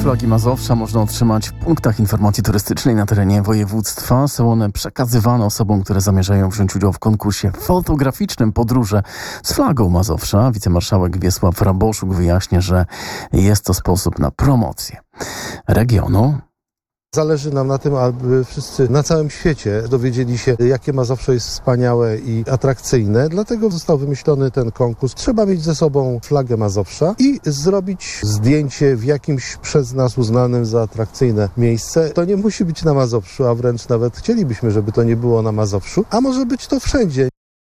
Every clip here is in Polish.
flagi Mazowsza można otrzymać w punktach informacji turystycznej na terenie województwa. Są one przekazywane osobom, które zamierzają wziąć udział w konkursie fotograficznym Podróże z flagą Mazowsza. Wicemarszałek Wiesław Raboszuk wyjaśnia, że jest to sposób na promocję regionu. Zależy nam na tym, aby wszyscy na całym świecie dowiedzieli się, jakie Mazowsze jest wspaniałe i atrakcyjne. Dlatego został wymyślony ten konkurs. Trzeba mieć ze sobą flagę Mazowsza i zrobić zdjęcie w jakimś przez nas uznanym za atrakcyjne miejsce. To nie musi być na Mazowszu, a wręcz nawet chcielibyśmy, żeby to nie było na Mazowszu, a może być to wszędzie.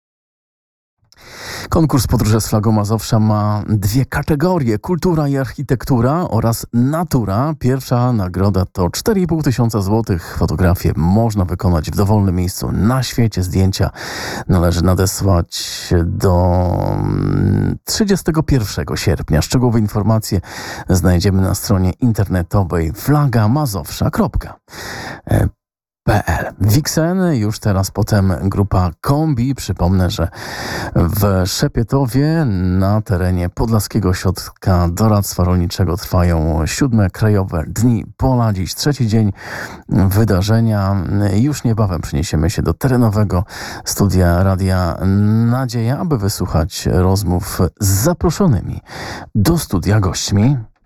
Konkurs Podróże z flagą Mazowsza ma dwie kategorie: kultura i architektura oraz natura. Pierwsza nagroda to 4,5 tysiąca złotych. Fotografię można wykonać w dowolnym miejscu na świecie. Zdjęcia należy nadesłać do 31 sierpnia. Szczegółowe informacje znajdziemy na stronie internetowej flagamazowsza.pl. Wixen, już teraz potem grupa Kombi. Przypomnę, że w Szepietowie na terenie Podlaskiego Ośrodka Doradztwa Rolniczego trwają 7. Krajowe Dni Pola. Dziś trzeci dzień wydarzenia. Już niebawem przeniesiemy się do terenowego studia Radia Nadzieja, aby wysłuchać rozmów z zaproszonymi do studia gośćmi.